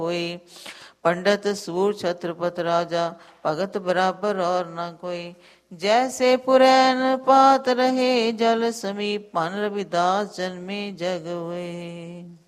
होए। पंडित सूर छत्रपत राजा भगत बराबर और न कोई। जैसे पुरैन पात रहे जल समीप मन रविदास जन्मे जग हुए।